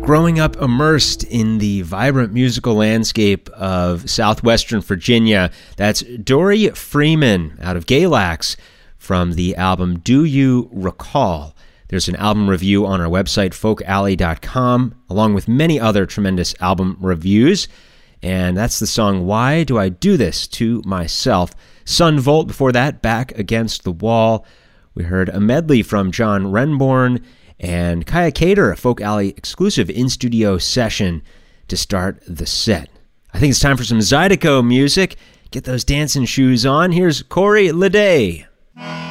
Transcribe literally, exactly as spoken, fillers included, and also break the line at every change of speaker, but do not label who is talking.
growing up immersed in the vibrant musical landscape of southwestern Virginia. That's Dory Freeman out of Galax from the album Do You Recall? There's an album review on our website, folk alley dot com, along with many other tremendous album reviews. And that's the song Why Do I Do This to Myself? Sun Volt before that, Back Against the Wall. We heard a medley from John Renborn and Kaya Cater, a Folk Alley exclusive in-studio session to start the set. I think it's time for some Zydeco music. Get those dancing shoes on. Here's Corey Leday.